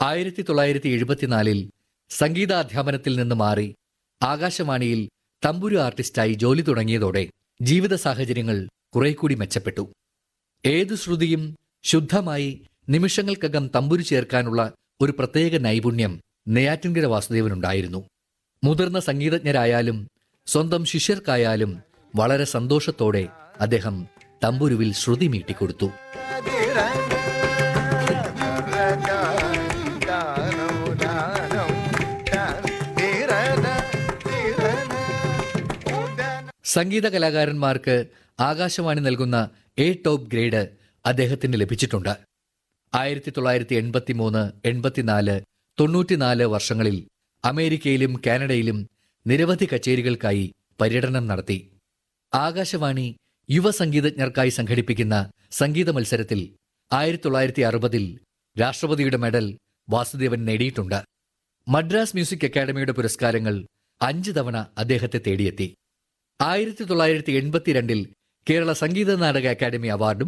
1974 സംഗീതാധ്യാപനത്തിൽ നിന്ന് മാറി ആകാശവാണിയിൽ തമ്പുരു ആർട്ടിസ്റ്റായി ജോലി തുടങ്ങിയതോടെ ജീവിത സാഹചര്യങ്ങൾ കുറേക്കൂടി മെച്ചപ്പെട്ടു. ഏതു ശ്രുതിയും ശുദ്ധമായി നിമിഷങ്ങൾക്കകം തമ്പുരു ചേർക്കാനുള്ള ഒരു പ്രത്യേക നൈപുണ്യം നെയ്യാറ്റിൻകര വാസുദേവനുണ്ടായിരുന്നു. മുതിർന്ന സംഗീതജ്ഞരായാലും സ്വന്തം ശിഷ്യർക്കായാലും വളരെ സന്തോഷത്തോടെ അദ്ദേഹം തമ്പുരുവിൽ ശ്രുതി മീട്ടിക്കൊടുത്തു. സംഗീത കലാകാരന്മാർക്ക് ആകാശവാണി നൽകുന്ന എ ടോപ്പ് ഗ്രേഡ് അദ്ദേഹത്തിന് ലഭിച്ചിട്ടുണ്ട്. 1983, 84, 94 വർഷങ്ങളിൽ അമേരിക്കയിലും കാനഡയിലും നിരവധി കച്ചേരികൾക്കായി പര്യടനം നടത്തി. ആകാശവാണി യുവസംഗീതജ്ഞർക്കായി സംഘടിപ്പിക്കുന്ന സംഗീത മത്സരത്തിൽ 1960 രാഷ്ട്രപതിയുടെ മെഡൽ വാസുദേവൻ നേടിയിട്ടുണ്ട്. മദ്രാസ് മ്യൂസിക് അക്കാദമിയുടെ പുരസ്കാരങ്ങൾ 5 തവണ അദ്ദേഹത്തെ തേടിയെത്തി. 1982 കേരള സംഗീത നാടക അക്കാദമി അവാർഡും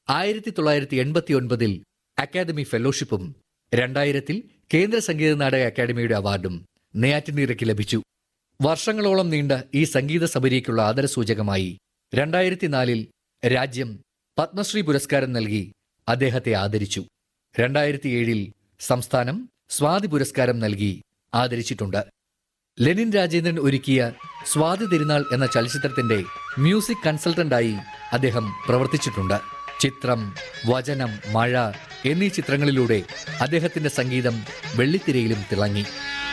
1989 അക്കാദമി ഫെലോഷിപ്പും 2000 കേന്ദ്ര സംഗീത നാടക അക്കാദമിയുടെ അവാർഡും നെയ്യാറ്റിൻകരയ്ക്ക് ലഭിച്ചു. വർഷങ്ങളോളം നീണ്ട ഈ സംഗീത സബരിക്കുള്ള ആദരസൂചകമായി 2004 രാജ്യം പത്മശ്രീ പുരസ്കാരം നൽകി അദ്ദേഹത്തെ ആദരിച്ചു. 2007 സംസ്ഥാനം സ്വാതി പുരസ്കാരം നൽകി ആദരിച്ചിട്ടുണ്ട്. ലെനിൻ രാജേന്ദ്രൻ ഒരുക്കിയ സ്വാതി തിരുനാൾ എന്ന ചലച്ചിത്രത്തിന്റെ മ്യൂസിക് കൺസൾട്ടന്റായി അദ്ദേഹം പ്രവർത്തിച്ചിട്ടുണ്ട്. ചിത്രം, വചനം, മഴ എന്നീ ചിത്രങ്ങളിലൂടെ അദ്ദേഹത്തിന്റെ സംഗീതം വെള്ളിത്തിരയിലും തിളങ്ങി.